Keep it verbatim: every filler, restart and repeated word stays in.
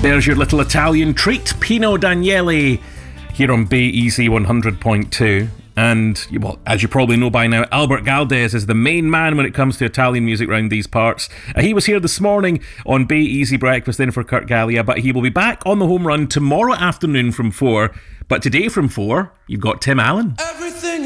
There's your little Italian treat, Pino Daniele, here on Bay Easy one hundred point two. And, well, as you probably know by now, Albert Galdes is the main man when it comes to Italian music around these parts. Uh, he was here this morning on Bay Easy Breakfast in for Kurt Gallia, but he will be back on the home run tomorrow afternoon from four. But today from four, you've got Tim Allen.